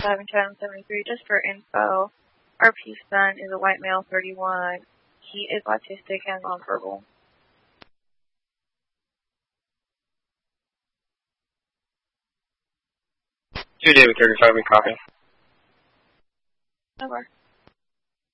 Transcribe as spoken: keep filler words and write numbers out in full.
thirty-five and channel seventy-three, just for info. Our P son is a white male, thirty-one. He is autistic and nonverbal. two David thirty-five, we copy. Over.